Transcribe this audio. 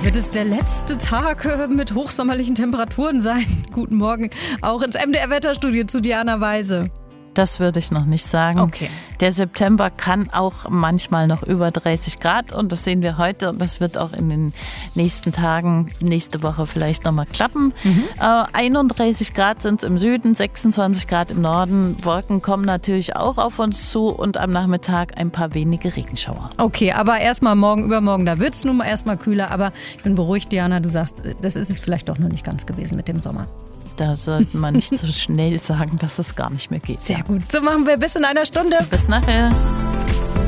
wird es der letzte Tag mit hochsommerlichen Temperaturen sein. Guten Morgen auch ins MDR-Wetterstudio zu Diana Weise. Das würde ich noch nicht sagen. Okay. Der September kann auch manchmal noch über 30 Grad und das sehen wir heute und das wird auch in den nächsten Tagen, nächste Woche vielleicht nochmal klappen. 31 Grad sind es im Süden, 26 Grad im Norden. Wolken kommen natürlich auch auf uns zu und am Nachmittag ein paar wenige Regenschauer. Okay, aber erstmal morgen, übermorgen, da wird es nun mal erstmal kühler. Aber ich bin beruhigt, Diana, du sagst, das ist es vielleicht doch noch nicht ganz gewesen mit dem Sommer. Da sollte man nicht so schnell sagen, dass es gar nicht mehr geht. Sehr gut, so machen wir bis in einer Stunde. Bis nachher.